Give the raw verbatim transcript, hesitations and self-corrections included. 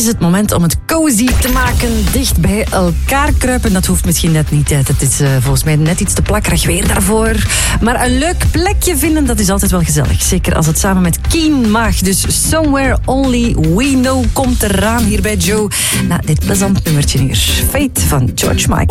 is het moment om het cozy te maken. Dicht bij elkaar kruipen. Dat hoeft misschien net niet. Het is uh, volgens mij net iets te plakkerig weer daarvoor. Maar een leuk plekje vinden, dat is altijd wel gezellig. Zeker als het samen met Keen mag. Dus Somewhere Only We Know komt eraan hier bij Joe. Na dit plezant nummertje hier. Fate van George Michael.